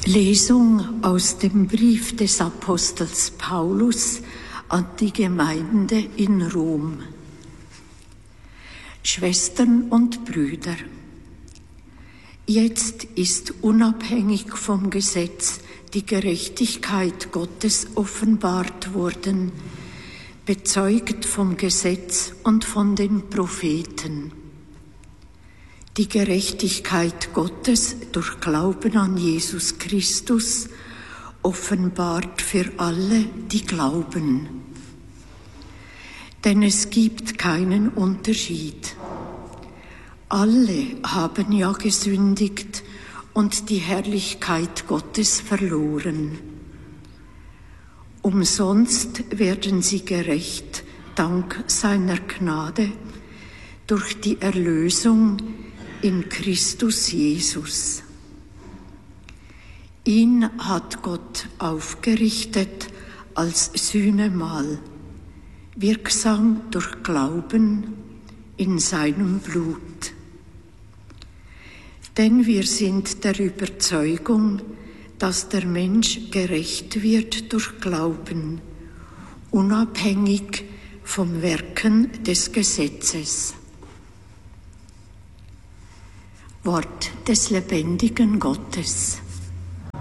Lesung aus dem Brief des Apostels Paulus an die Gemeinde in Rom. Schwestern und Brüder, jetzt ist unabhängig vom Gesetz die Gerechtigkeit Gottes offenbart worden, bezeugt vom Gesetz und von den Propheten. Die Gerechtigkeit Gottes durch Glauben an Jesus Christus, offenbart für alle, die glauben. Denn es gibt keinen Unterschied. Alle haben ja gesündigt und die Herrlichkeit Gottes verloren. Umsonst werden sie gerecht, dank seiner Gnade, durch die Erlösung in Christus Jesus. Ihn hat Gott aufgerichtet als Sühnemahl, wirksam durch Glauben in seinem Blut. Denn wir sind der Überzeugung, dass der Mensch gerecht wird durch Glauben, unabhängig vom Wirken des Gesetzes. Wort des lebendigen Gottes.